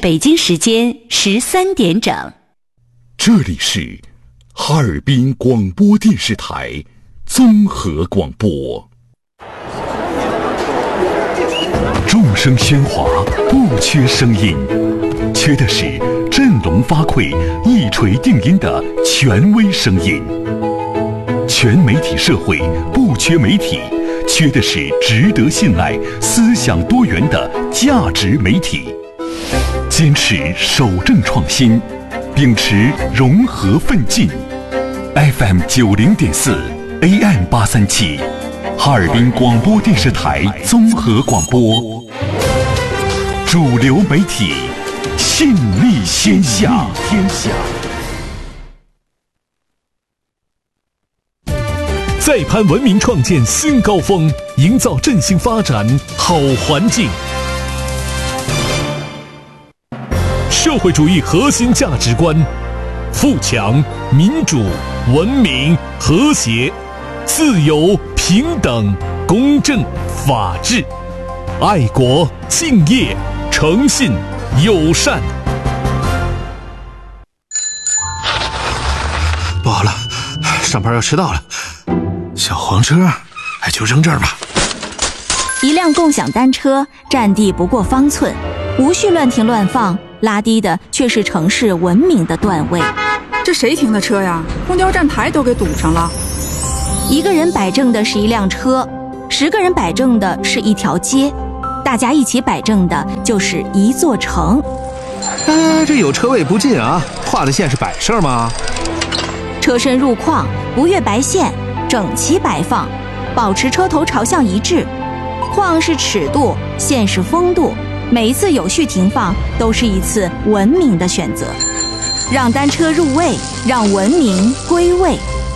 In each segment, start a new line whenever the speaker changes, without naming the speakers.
北京时间13点整。
这里是哈尔滨广播电视台综合广播。众声喧哗，不缺声音，缺的是振聋发聩、一锤定音的权威声音。全媒体社会不缺媒体，缺的是值得信赖、思想多元的价值媒体。坚持守正创新，秉持融合奋进。FM 90.4 AM 837，哈尔滨广播电视台综合广播，主流媒体，信力天下。
再攀文明创建新高峰，营造振兴发展好环境。社会主义核心价值观：富强、民主、文明、和谐、自由、平等、公正、法治、爱国、敬业、诚信、友善。
不好了，上班要迟到了。小黄车，就扔这儿吧。
一辆共享单车占地不过方寸，无序乱停乱放，拉低的却是城市文明的段位。
这谁停的车呀？公交站台都给堵上了。
一个人摆正的是一辆车，10个人摆正的是一条街，大家一起摆正的就是一座城。
这有车位不进啊，画的线是摆设吗？
车身入框，不越白线，整齐摆放，保持车头朝向一致。框是尺度，线是风度，每一次有序停放都是一次文明的选择。让单车入位，让文明归位。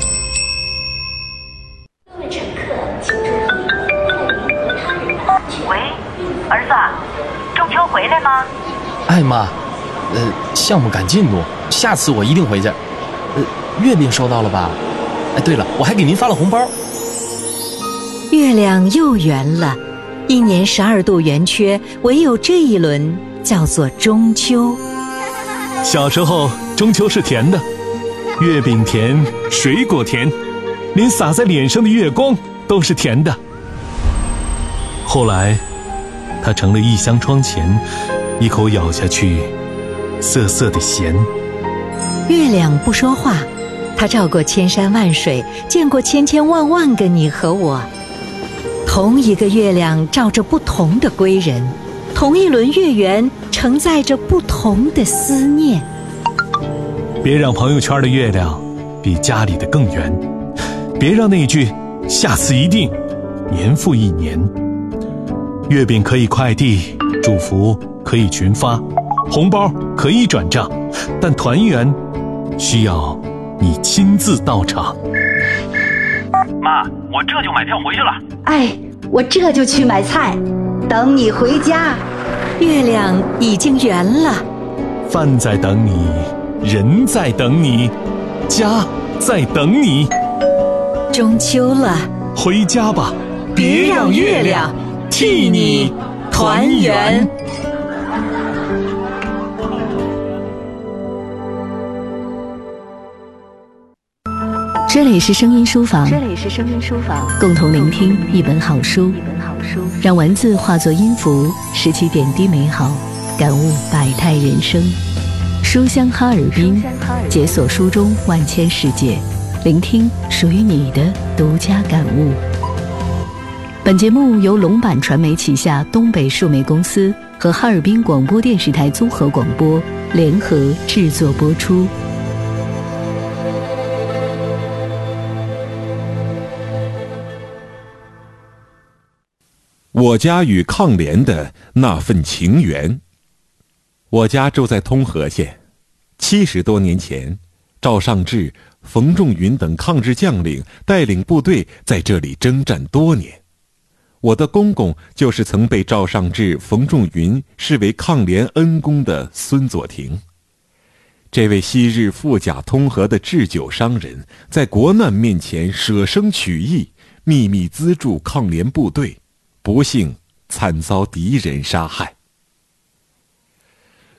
各位乘客，请注意，为您和他人的安全。
喂，儿子，中秋回来吗？
哎妈，项目赶进度，下次我一定回去。月饼收到了吧？对了，我还给您发了红包。
月亮又圆了，一年12度圆缺，唯有这一轮叫做中秋。
小时候中秋是甜的，月饼甜，水果甜，连洒在脸上的月光都是甜的。后来它成了一箱窗前，一口咬下去涩涩的咸。
月亮不说话，它照过千山万水，见过千千万万个你和我。同一个月亮照着不同的归人，同一轮月圆承载着不同的思念。
别让朋友圈的月亮比家里的更圆，别让那句下次一定年复一年。月饼可以快递，祝福可以群发，红包可以转账，但团圆需要你亲自到场。
妈，我这就买票回去了。
哎，我这就去买菜，等你回家。
月亮已经圆了，
饭在等你，人在等你，家在等你。
中秋了，
回家吧，别让月亮替你团圆。
这里是声音书房，共同聆听一本好书，让文字化作音符，拾起点滴美好，感悟百态人生。书香哈尔滨，解锁书中万千世界，聆听属于你的独家感悟。本节目由龙板传媒旗下东北数媒公司和哈尔滨广播电视台综合广播联合制作播出。
我家与抗联的那份情缘。我家住在通河县，70多年前，赵尚志、冯仲云等抗日将领带领部队在这里征战多年。我的公公就是曾被赵尚志、冯仲云视为抗联恩公的孙佐庭。这位昔日富甲通河的制酒商人，在国难面前舍生取义，秘密资助抗联部队，不幸惨遭敌人杀害。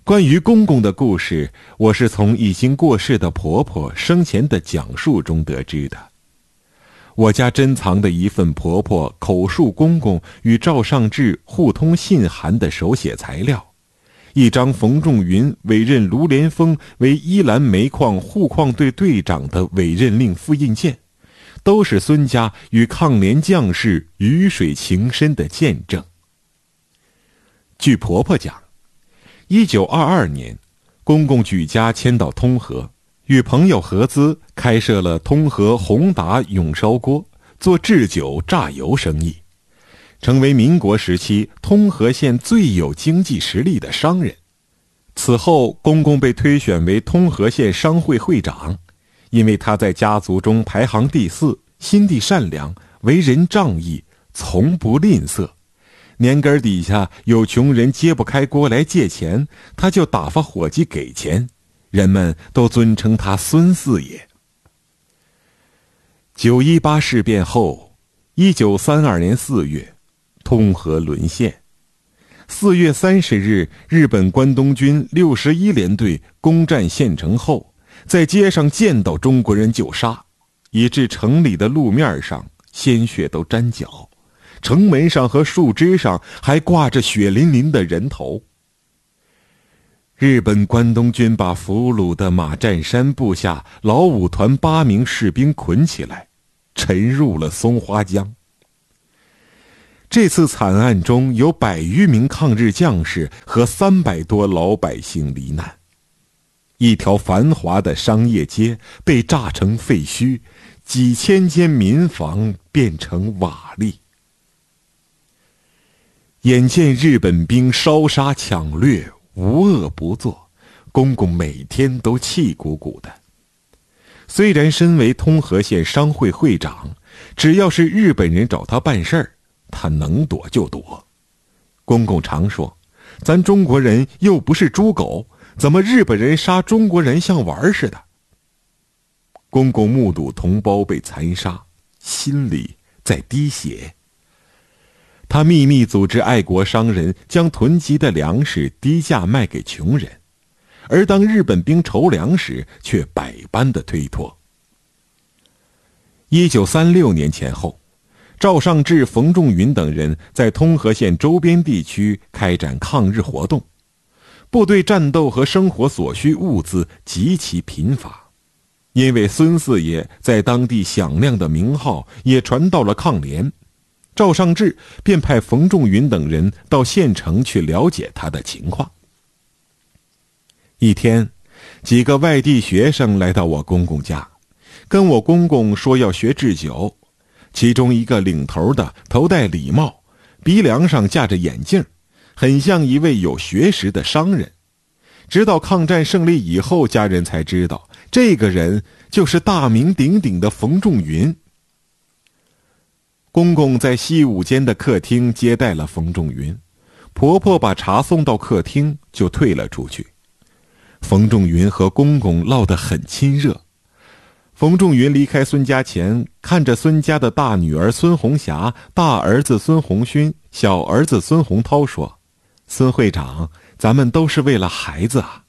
关于公公的故事，我是从已经过世的婆婆生前的讲述中得知的。我家珍藏的一份婆婆口述公公与赵尚志互通信函的手写材料，一张冯仲云委任卢连峰为依兰煤矿护矿队队长的委任令复印件，都是孙家与抗联将士鱼水情深的见证。据婆婆讲，1922年，公公举家迁到通河，与朋友合资开设了通河宏达永烧锅，做制酒榨油生意，成为民国时期通河县最有经济实力的商人。此后，公公被推选为通河县商会会长，因为他在家族中排行第4，心地善良，为人仗义，从不吝啬。年根底下有穷人揭不开锅来借钱，他就打发伙计给钱，人们都尊称他孙四爷。918事变后，1932年4月，通河沦陷。4月30日，日本关东军61联队攻占县城后，在街上见到中国人就杀，以致城里的路面上鲜血都沾脚，城门上和树枝上还挂着血淋淋的人头。日本关东军把俘虏的马占山部下老五团8名士兵捆起来，沉入了松花江。这次惨案中有100余名抗日将士和300多老百姓罹难，一条繁华的商业街被炸成废墟，几千间民房变成瓦砾。眼见日本兵烧杀抢掠，无恶不作，公公每天都气鼓鼓的。虽然身为通河县商会会长，只要是日本人找他办事儿，他能躲就躲。公公常说，咱中国人又不是猪狗，怎么日本人杀中国人像玩似的？公公目睹同胞被残杀，心里在滴血。他秘密组织爱国商人将囤积的粮食低价卖给穷人，而当日本兵筹粮时，却百般的推脱。1936年前后，赵尚志、冯仲云等人在通河县周边地区开展抗日活动，部队战斗和生活所需物资极其贫乏。因为孙四爷在当地响亮的名号也传到了抗联，赵尚志便派冯仲云等人到县城去了解他的情况。一天，几个外地学生来到我公公家，跟我公公说要学制酒。其中一个领头的头戴礼帽，鼻梁上架着眼镜，很像一位有学识的商人。直到抗战胜利以后，家人才知道这个人就是大名鼎鼎的冯仲云。公公在西午间的客厅接待了冯仲云，婆婆把茶送到客厅就退了出去。冯仲云和公公唠得很亲热。冯仲云离开孙家前，看着孙家的大女儿孙红霞、大儿子孙红勋、小儿子孙洪涛说：“孙会长，咱们都是为了孩子啊。”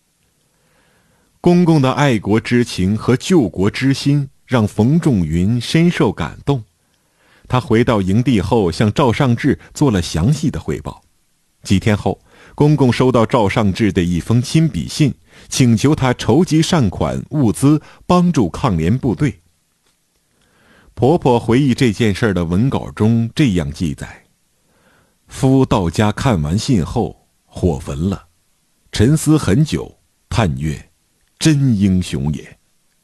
公公的爱国之情和救国之心让冯仲云深受感动。他回到营地后，向赵尚志做了详细的汇报。几天后，公公收到赵尚志的一封亲笔信，请求他筹集善款物资，帮助抗联部队。婆婆回忆这件事的文稿中这样记载：夫到家看完信后，火焚了，沉思很久，叹曰：“真英雄也。”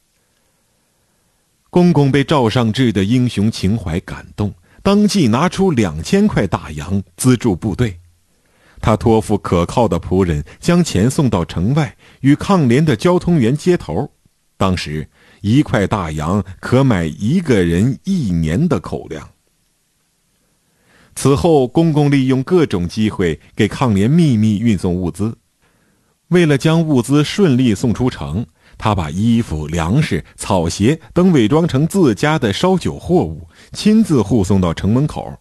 公公被赵尚志的英雄情怀感动，当即拿出2000块大洋资助部队。他托付可靠的仆人将钱送到城外，与抗联的交通员接头。当时1块大洋可买1个人1年的口粮。此后，公公利用各种机会给抗联秘密运送物资。为了将物资顺利送出城，他把衣服、粮食、草鞋等伪装成自家的烧酒货物，亲自护送到城门口。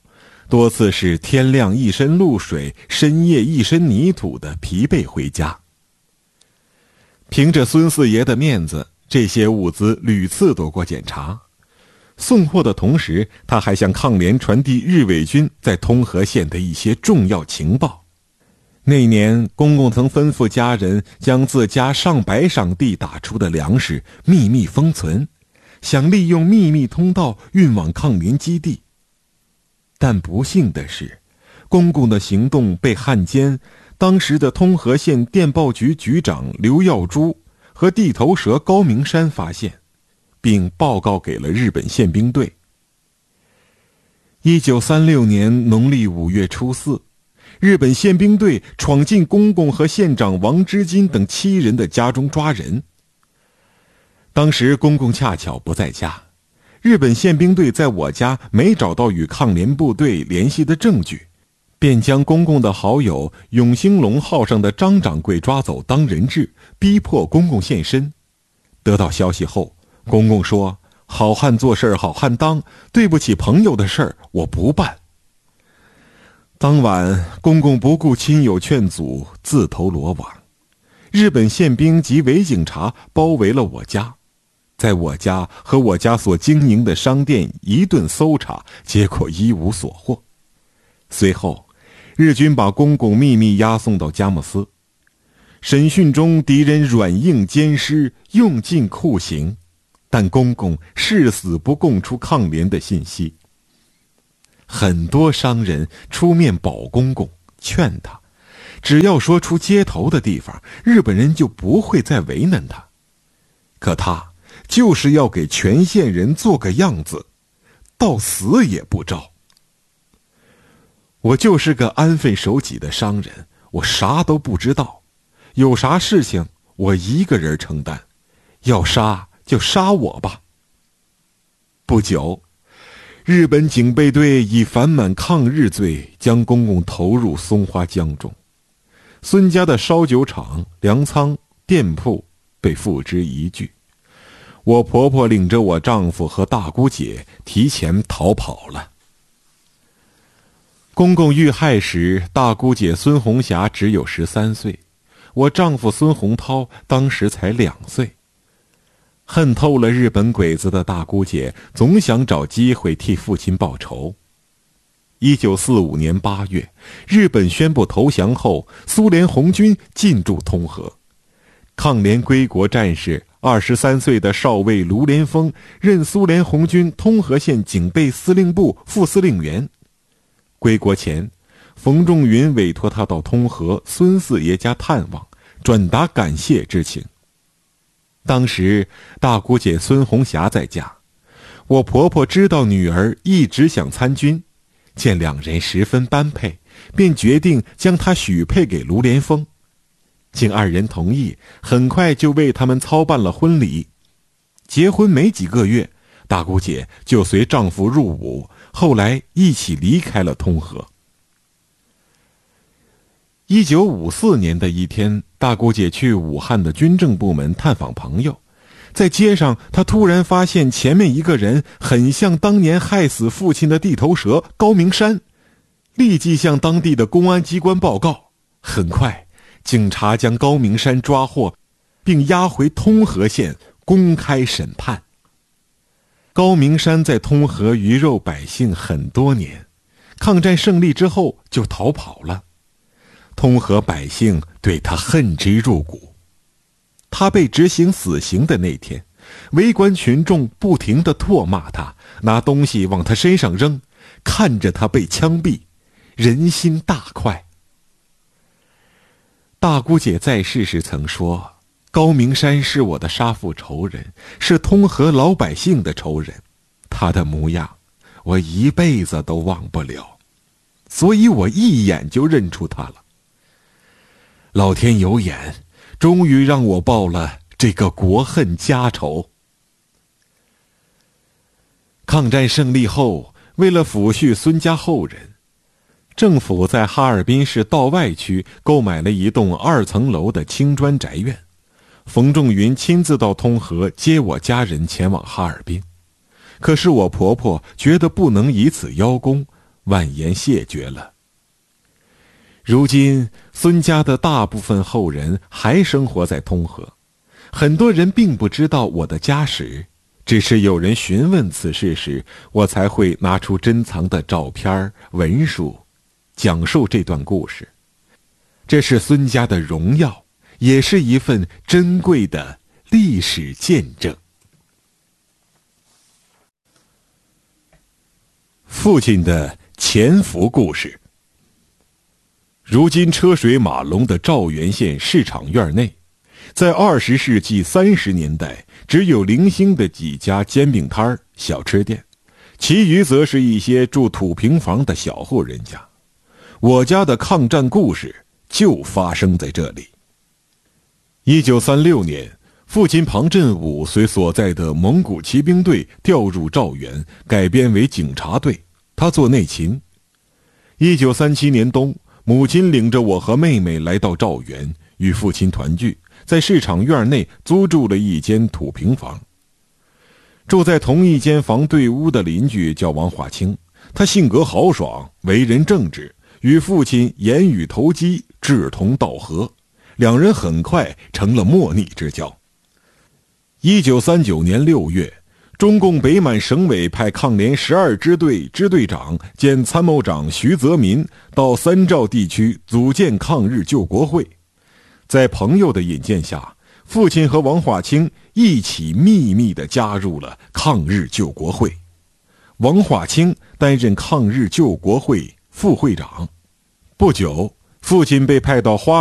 多次是天亮一身露水，深夜一身泥土的疲惫回家。凭着孙四爷的面子，这些物资屡次躲过检查。送货的同时，他还向抗联传递日伪军在通河县的一些重要情报。那年，公公曾吩咐家人将自家上百晌地打出的粮食秘密封存，想利用秘密通道运往抗联基地。但不幸的是，公公的行动被汉奸，当时的通河县电报局局长刘耀珠和地头蛇高明山发现，并报告给了日本宪兵队。1936年农历5月初4，日本宪兵队闯进公公和县长王之金等7人的家中抓人。当时公公恰巧不在家，日本宪兵队在我家没找到与抗联部队联系的证据，便将公公的好友永兴隆号上的张掌柜抓走当人质，逼迫公公现身。得到消息后，公公说：“好汉做事好汉当，对不起朋友的事儿我不办。”当晚，公公不顾亲友劝阻，自投罗网。日本宪兵及伪警察包围了我家，在我家和我家所经营的商店一顿搜查，结果一无所获。随后，日军把公公秘密押送到佳木斯。审讯中，敌人软硬兼施，用尽酷刑，但公公誓死不供出抗联的信息。很多商人出面保公公，劝他，只要说出接头的地方，日本人就不会再为难他。可他就是要给全县人做个样子，到死也不招。我就是个安分守己的商人，我啥都不知道，有啥事情我一个人承担，要杀就杀我吧。不久，日本警备队以反满抗日罪将公公投入松花江中，孙家的烧酒厂、粮仓、店铺被付之一炬。我婆婆领着我丈夫和大姑姐提前逃跑了。公公遇害时，大姑姐孙红霞只有13岁，我丈夫孙洪涛当时才2岁。恨透了日本鬼子的大姑姐，总想找机会替父亲报仇。1945年8月，日本宣布投降后，苏联红军进驻通河。抗联归国战士23岁的少尉卢连峰任苏联红军通河县警备司令部副司令员。归国前，冯仲云委托他到通河孙四爷家探望，转达感谢之情。当时大姑姐孙红霞在家，我婆婆知道女儿一直想参军，见两人十分般配，便决定将她许配给卢连峰。经2人同意，很快就为他们操办了婚礼。结婚没几个月，大姑姐就随丈夫入伍，后来一起离开了通河。1954年的一天，大姑姐去武汉的军政部门探访朋友，在街上，她突然发现前面一个人很像当年害死父亲的地头蛇高明山，立即向当地的公安机关报告。很快，警察将高明山抓获，并押回通河县公开审判。高明山在通河鱼肉百姓很多年，抗战胜利之后就逃跑了。通河百姓对他恨之入骨。他被执行死刑的那天，围观群众不停地唾骂他，拿东西往他身上扔，看着他被枪毙，人心大快。大姑姐在世时曾说，高明山是我的杀父仇人，是通河老百姓的仇人，他的模样我一辈子都忘不了，所以我一眼就认出他了。老天有眼，终于让我报了这个国恨家仇。抗战胜利后，为了抚恤孙家后人，政府在哈尔滨市道外区购买了一栋2层楼的青砖宅院。冯仲云亲自到通河接我家人前往哈尔滨。可是我婆婆觉得不能以此邀功， 万言谢绝了。如今孙家的大部分后人还生活在通河，很多人并不知道我的家史，只是有人询问此事时，我才会拿出珍藏的照片文书，讲述这段故事。这是孙家的荣耀，也是一份珍贵的历史见证。父亲的潜伏故事。如今车水马龙的赵源县市场院内，在20世纪30年代，只有零星的几家煎饼摊儿、小吃店，其余则是一些住土平房的小户人家。我家的抗战故事就发生在这里。1936年，父亲庞振武随所在的蒙古骑兵队调入赵源，改编为警察队，他做内勤。1937年冬，母亲领着我和妹妹来到赵源，与父亲团聚，在市场院内租住了一间土平房。住在同一间房对屋的邻居叫王化清，他性格豪爽，为人正直，与父亲言语投机，志同道合，两人很快成了莫逆之交。1939年6月，中共北满省委派抗联12支队支队长兼参谋长徐泽民到三赵地区组建抗日救国会。在朋友的引荐下，父亲和王化清一起秘密地加入了抗日救国会。王化清担任抗日救国会副会长。不久，父亲被派到花